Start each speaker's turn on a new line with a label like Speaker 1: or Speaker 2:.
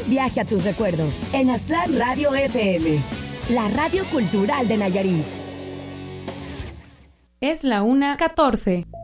Speaker 1: Viaje a tus recuerdos en Aztlán Radio FM, la radio cultural de Nayarit.
Speaker 2: Es la 1:14.